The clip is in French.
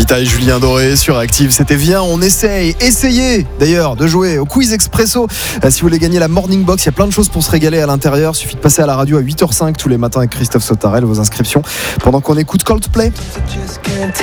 Guetta et Julien Doré sur Active. C'était Viens, on essaye. Essayez d'ailleurs de jouer au quiz expresso. Si vous voulez gagner la Morning Box, il y a plein de choses pour se régaler à l'intérieur. Suffit de passer à la radio à 8h05 tous les matins avec Christophe Sautarel. Vos inscriptions pendant qu'on écoute Coldplay.